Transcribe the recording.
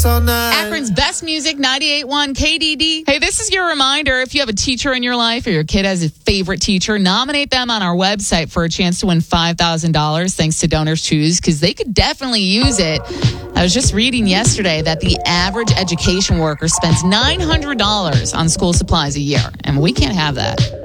dance all night. Akron's best music, 98.1 KDD. Hey, this is your reminder. If you have a teacher in your life or your kid has a favorite teacher, nominate them on our website for a chance to win $5,000 thanks to Donors Choose, because they could definitely use it. I was just reading yesterday that the average education worker spends $900 on school supplies a year, and we can't have that.